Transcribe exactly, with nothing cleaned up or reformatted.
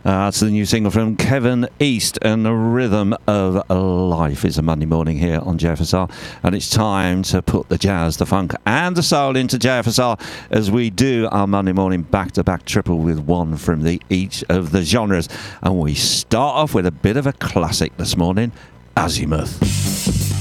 Uh, it's the new single from Kevin East, and the Rhythm of Life is a Monday morning here on J F S R, and it's time to put the jazz, the funk and the soul into J F S R as we do our Monday morning back-to-back triple with one from the each of the genres. And we start off with a bit of a classic this morning, Azimuth.